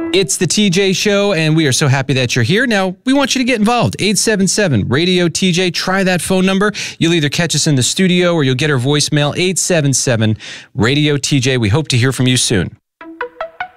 It's the TJ Show, and we are so happy that you're here. Now, we want you to get involved. 877-RADIO-TJ. Try that phone number. You'll either catch us in the studio or you'll get our voicemail, 877-RADIO-TJ. We hope to hear from you soon.